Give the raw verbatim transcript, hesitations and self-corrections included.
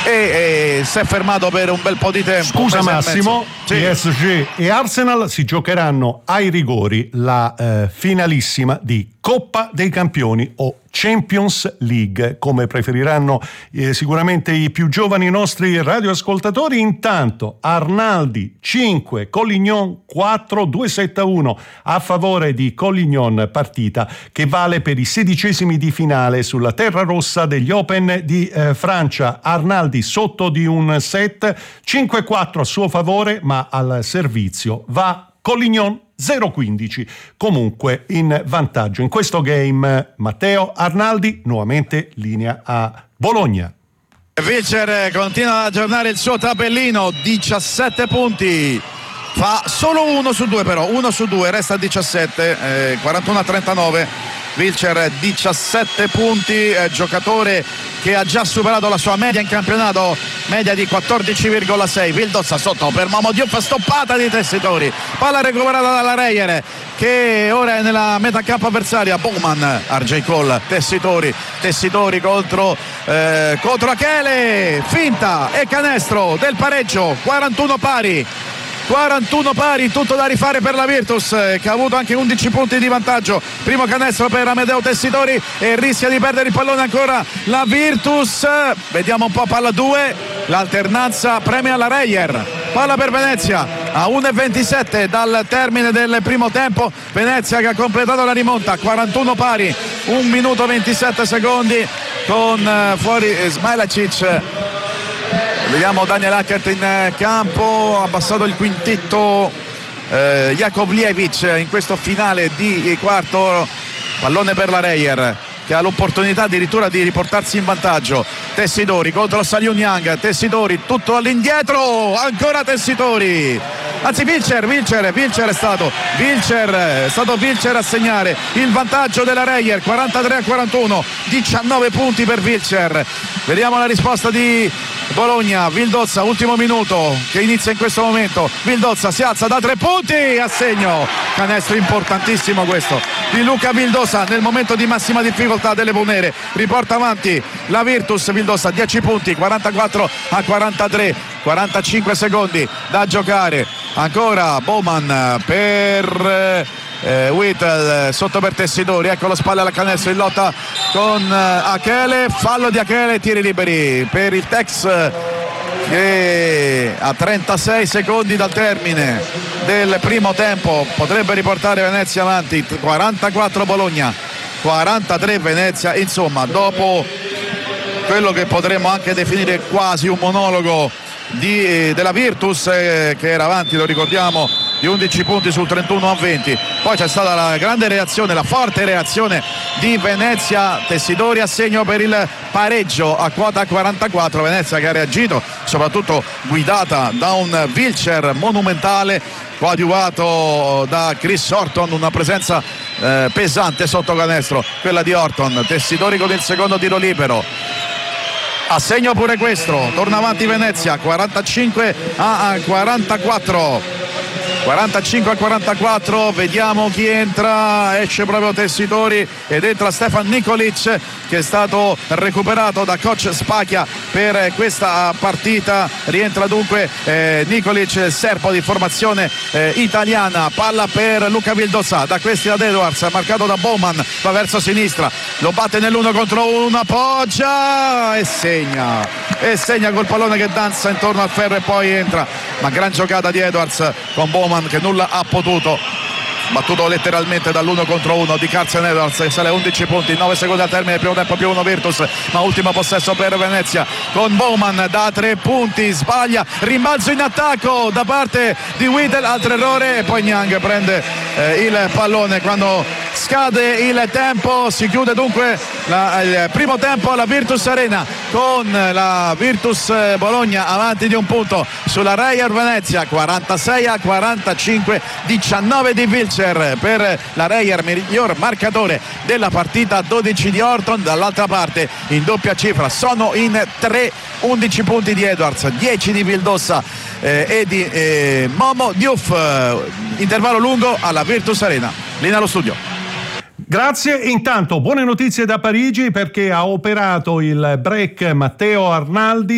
e, e si è fermato per un bel po' di tempo. Scusa Massimo, sì. P S G e Arsenal si giocheranno ai rigori la eh, finalissima di Coppa dei Campioni o Champions League, come preferiranno eh, sicuramente i più giovani nostri radioascoltatori. Intanto Arnaldi cinque, Collignon quattro, due sette uno a favore di Collignon, partita che vale per i sedicesimi di finale sulla terra rossa degli Open di eh, Francia. Arnaldi sotto di un set, cinque quattro a suo favore, ma al servizio va Collignon zero quindici, comunque in vantaggio in questo game. Matteo Arnaldi, nuovamente linea a Bologna. Wilcher continua ad aggiornare il suo tabellino, diciassette punti, fa solo uno su due, però uno su due, resta a diciassette, eh, quarantuno a trentanove. Wilcher diciassette punti, eh, giocatore che ha già superato la sua media in campionato, media di quattordici virgola sei. Vildozza sotto per Momo Diouf, stoppata di Tessitori, palla recuperata dalla Reyer che ora è nella metà campo avversaria. Bowman, R J Cole, Tessitori, Tessitori contro eh, contro Achele, finta e canestro del pareggio, quarantuno pari. quarantuno pari, tutto da rifare per la Virtus che ha avuto anche undici punti di vantaggio. Primo canestro per Amedeo Tessitori e rischia di perdere il pallone ancora la Virtus. Vediamo un po', palla due, l'alternanza premia la Reyer, palla per Venezia a uno e ventisette dal termine del primo tempo. Venezia che ha completato la rimonta, quarantuno pari, un minuto ventisette secondi con fuori Smailacic. Vediamo Daniel Hackert in campo, ha abbassato il quintetto eh, Jakovljevic in questo finale di quarto. Pallone per la Reyer che ha l'opportunità addirittura di riportarsi in vantaggio. Tessitori contro Saliu Niang, Tessitori tutto all'indietro, ancora Tessitori, anzi Wilcher, Wilcher, Wilcher è stato Wilcher, è stato Wilcher a segnare il vantaggio della Reyer, quarantatré a quarantuno, diciannove punti per Wilcher. Vediamo la risposta di Bologna. Vildozza, ultimo minuto che inizia in questo momento. Vildozza si alza da tre punti, a segno, canestro importantissimo questo di Luca Vildozza nel momento di massima difficoltà delle Bonere. Riporta avanti la Virtus. Vildozza dieci punti, quarantaquattro a quarantatré, quarantacinque secondi da giocare. Ancora Bowman per eh, Whittle, sotto per Tessitori, ecco lo spalle alla canestro in lotta con eh, Achele, fallo di Achele, tiri liberi per il Tex che a trentasei secondi dal termine del primo tempo potrebbe riportare Venezia avanti. Quarantaquattro Bologna, quarantatré Venezia. Insomma, dopo quello che potremmo anche definire quasi un monologo di, eh, della Virtus eh, che era avanti, lo ricordiamo, di undici punti sul trentuno a venti, poi c'è stata la grande reazione, la forte reazione di Venezia. Tessitori a segno per il pareggio a quota quarantaquattro. Venezia che ha reagito soprattutto guidata da un Wilcher monumentale, coadiuvato da Chris Horton, una presenza eh, pesante sotto canestro quella di Horton. Tessitori con il secondo tiro libero, a segno pure questo, torna avanti Venezia, quarantacinque a quarantaquattro, quarantacinque a quarantaquattro. Vediamo chi entra, esce proprio Tessitori ed entra Stefan Nikolic che è stato recuperato da coach Spacchia per questa partita. Rientra dunque eh, Nikolic, serpo di formazione eh, italiana. Palla per Luca Vildozza, da questi ad Edwards, marcato da Bowman, va verso sinistra, lo batte nell'uno contro uno, appoggia e segna e segna col pallone che danza intorno al ferro e poi entra. Ma gran giocata di Edwards con Bowman che nulla ha potuto, battuto letteralmente dall'uno contro uno di Carson Edwards, che sale undici punti, nove secondi al termine del primo tempo più uno Virtus, ma ultimo possesso per Venezia con Bowman da tre punti, sbaglia, rimbalzo in attacco da parte di Whittle, altro errore e poi Niang prende eh, il pallone quando scade il tempo. Si chiude dunque la, il primo tempo alla Virtus Arena con la Virtus Bologna avanti di un punto sulla Reyer Venezia, quarantasei a quarantacinque, diciannove di Wilcher per la Reyer, miglior marcatore della partita, dodici di Horton. Dall'altra parte in doppia cifra sono in tre, undici punti di Edwards, dieci di Vildozza eh, e di eh, Momo Diouf. Intervallo lungo alla Virtus Arena, linea allo studio. Grazie. Intanto buone notizie da Parigi perché ha operato il break Matteo Arnaldi.